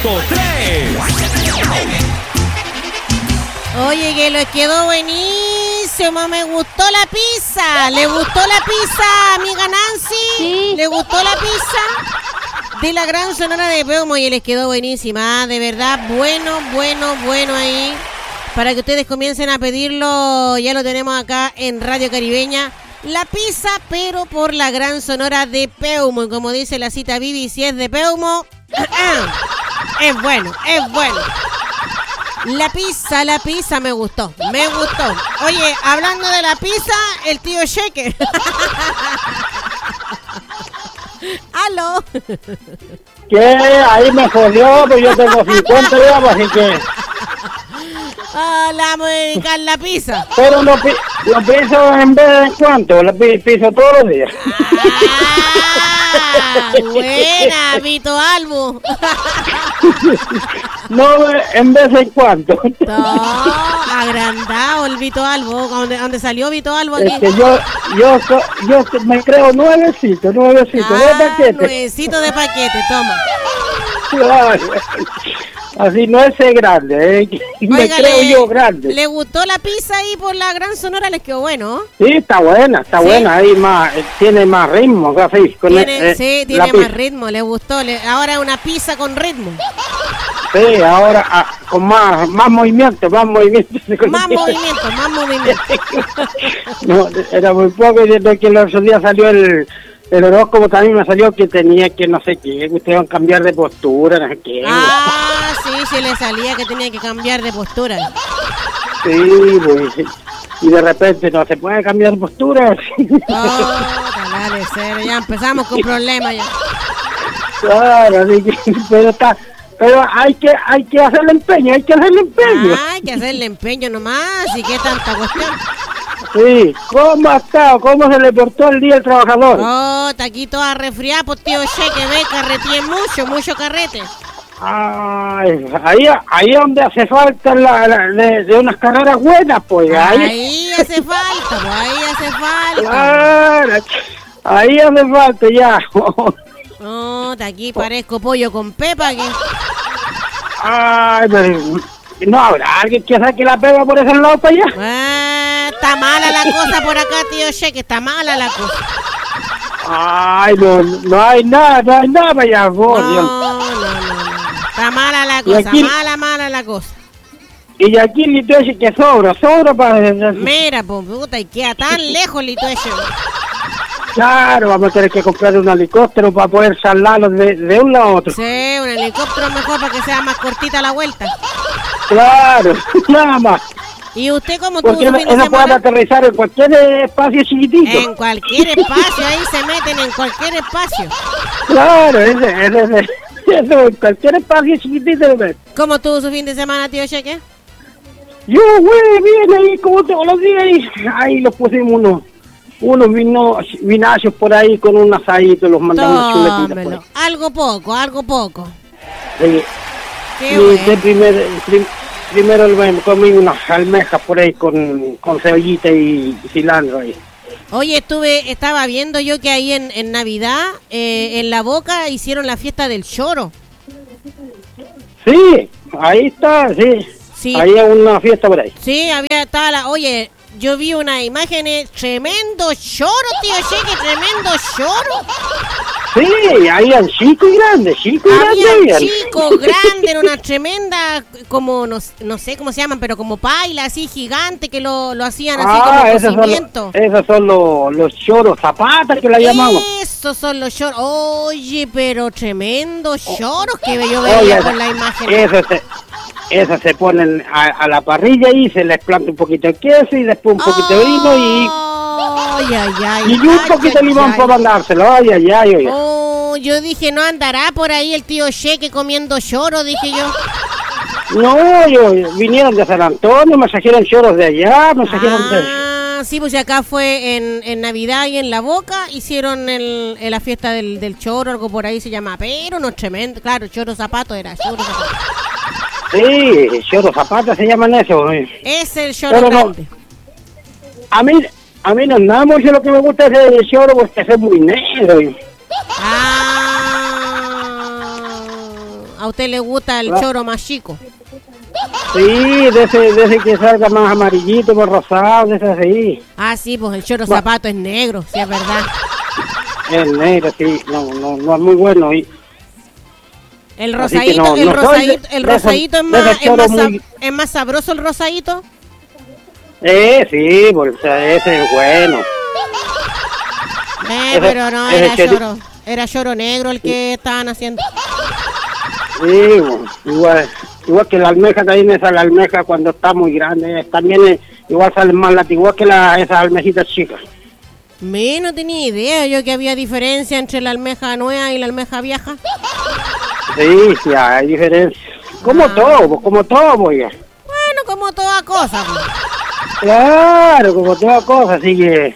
Oye, que les quedó buenísimo, me gustó la pizza. ¿Le gustó la pizza, amiga Nancy? Sí. ¿Le gustó la pizza? De la Gran Sonora de Peumo, y les quedó buenísima, de verdad, bueno ahí. Para que ustedes comiencen a pedirlo, ya lo tenemos acá en Radio Caribeña. La pizza, pero por la Gran Sonora de Peumo. Y como dice la cita Vivi, si es de Peumo, es bueno. La pizza me gustó. Oye, hablando de la pizza, el tío Cheque. ¿Aló? ¿Qué? Ahí me jodió, pues yo tengo 50 gramos, así que... La vamos a dedicar la pizza. Pero lo piso en vez de cuánto, lo piso todos los días. Buena, Vito Albo. No, en vez de cuánto. No, agrandado el Vito Albo. ¿Dónde salió Vito Albo aquí? Es que yo me creo nuevecito de paquete. Nuevecito de paquete, toma. Claro. Así no es ser grande, me creo yo grande. ¿Le gustó la pizza ahí por la Gran Sonora? Les quedó bueno. Sí, está buena, ahí tiene más ritmo, casi. Tiene más ritmo, le gustó. Ahora una pizza con ritmo. Sí, ahora con más movimiento. Más movimiento. No, era muy poco, y desde que los días salió el horóscopo también me salió que tenía que no sé qué, que ustedes van a cambiar de postura, no sé qué. Sí, le salía que tenía que cambiar de postura. Sí, pues, y de repente no se puede cambiar de postura. Dale, cero, ya empezamos con problemas ya. Claro, así que, pero hay que hacerle empeño, Hay que hacerle empeño nomás, y qué tanta cuestión. Sí, ¿cómo ha estado? ¿Cómo se le portó el día al trabajador? Está aquí toda resfriada, pues tío Cheque, ve, carreteé mucho carrete. Ahí donde hace falta de unas carreras buenas, pues. Ahí hace falta, Claro, ahí hace falta ya. Está aquí parezco pollo con pepa, que... Pero no habrá alguien que saque la pega por ese lado para allá. Está mala la cosa por acá, tío Cheque, está mala la cosa. No hay nada para allá, No. Está mala la cosa, aquí, mala la cosa. Y aquí el Litueche que sobra para... Mira, pues, puta, y queda tan lejos el Litueche. Claro, vamos a tener que comprar un helicóptero para poder salarlo de un lado a otro. Sí, un helicóptero mejor para que sea más cortita la vuelta. Claro, nada más. ¿Y usted cómo tuvo su fin de semana? Porque puede aterrizar en cualquier espacio chiquitito. En cualquier espacio, ahí se meten en cualquier espacio. Claro, ese eso, en cualquier espacio chiquitito. ¿Cómo tuvo su fin de semana, tío Cheque? Yo, güey, bien ahí, como todos los días, ahí los pusimos unos vinazos por ahí con un asadito, los mandamos chuletitas por ahí. Algo poco. Sí. Qué bueno. Primero comí unas almejas por ahí con cebollita y cilantro ahí. Oye, estaba viendo yo que ahí en Navidad, en La Boca, hicieron la fiesta del choro. Sí, ahí está, sí. Ahí hay una fiesta por ahí. Sí, oye, yo vi unas imágenes, tremendo choro, tío Cheque, tremendo choro. Sí, habían chico y grande, chico, grande, era una tremenda, como, no sé cómo se llaman, pero como paila, así, gigante, que lo hacían así como cocimiento. Esos son los choros zapatas que la llamamos. Esos son los choros, oye, pero tremendos choros que yo veía con la imagen. Esas se ponen a la parrilla y se les planta un poquito de queso y después un poquito de vino y un poquito de limón para mandárselo. Yo dije, ¿no andará por ahí el tío Cheque comiendo choro? Dije yo. No, vinieron de San Antonio, me trajeron choros de allá, me trajeron de... Sí, pues acá fue en Navidad y en La Boca, hicieron la fiesta del choro, algo por ahí se llama, pero no es tremendo, claro, choro zapato era, choro zapato. Sí, choro zapato se llaman eso. Es el choro grande. A mí no nada mucho lo que me gusta es el choro porque es muy negro. A usted le gusta el choro más chico. Sí, de ese que salga más amarillito, más rosado, de ese así. Ah, sí, pues el choro zapato es negro, sí es verdad. Es negro, sí, no es muy bueno. Y el así rosadito, que no el rosadito es más sabroso el rosadito. Sí, pues ese es bueno. Pero no, era choro negro el que estaban haciendo. Sí, bueno, igual que la almeja, también esa la almeja cuando está muy grande, también igual salen más latas, igual que esas almejitas chicas. No tenía idea yo que había diferencia entre la almeja nueva y la almeja vieja. Sí, hay diferencia. Como todo, ya. Bueno, como toda cosa. Pues. Claro, como toda cosa, así que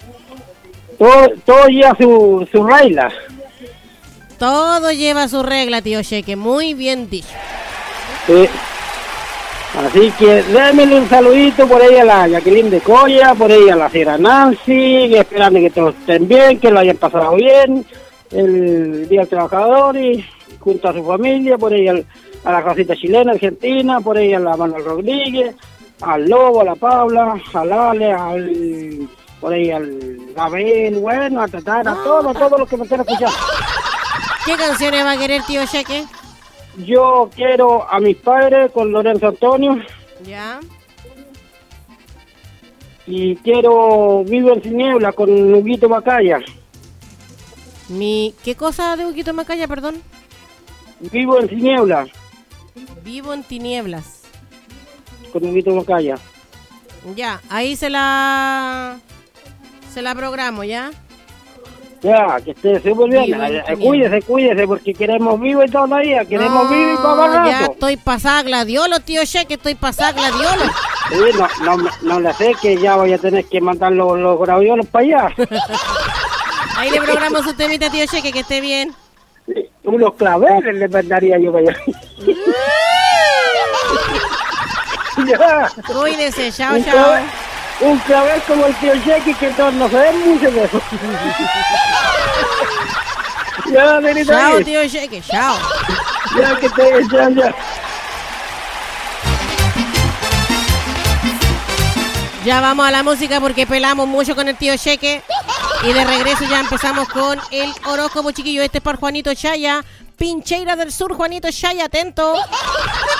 todo lleva su regla. Todo lleva su regla, tío Cheque, muy bien dicho. Sí. Así que démele un saludito por ahí a la Jacqueline de Coya, por ahí a la señora Nancy, esperando que todos estén bien, que lo hayan pasado bien el Día del Trabajador y junto a su familia, por ahí a la Rosita Chilena, Argentina, por ahí a la Manuel Rodríguez, al Lobo, a la Paula, al Ale, por ahí al Gabriel, bueno, a Tatara, a todos los que me están escuchando. ¿Qué canciones va a querer, tío Cheque? Yo quiero a mis padres con Lorenzo Antonio. Ya. Y quiero Vivo en Tinieblas con Huguito Macaya. ¿Qué cosa de Huguito Macaya, perdón? Vivo en Tinieblas. Vivo en Tinieblas. Con Huguito Macaya. Ya, ahí se la programo, ¿ya? Ya, que esté súper bien. Cuídese, porque queremos vivo y todavía. Queremos vivo y todo el rato. Ya estoy pasada gladiolo, tío Cheque, estoy pasada gladiolo. Sí, no le sé que ya voy a tener que mandar los graviolos para allá. Ahí le programo su temita, tío Cheque, que esté bien. Sí, unos claveles le mandaría yo para allá. Ya. Cuídese, chao. Un clavel como el tío Cheque, que todos no sabemos mucho de eso. Ya, nenita. Chao, tío Cheque, chao. Ya, que te echan ya. Ya vamos a la música porque pelamos mucho con el tío Cheque. Y de regreso ya empezamos con el horóscopo, chiquillo. Este es para Juanito Chaya, Pincheira del Sur. Juanito Chaya, atento.